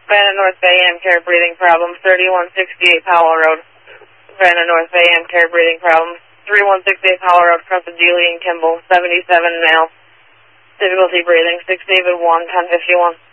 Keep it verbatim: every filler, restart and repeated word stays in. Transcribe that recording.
Savannah North Bay, Amcare breathing problem, thirty-one sixty-eight Powell Road. Savannah North Bay, Amcare breathing problem, thirty-one sixty-eight Powell Road, across the Dealey and Kimball, seventy-seven male. Difficulty breathing, six David one, ten fifty-one.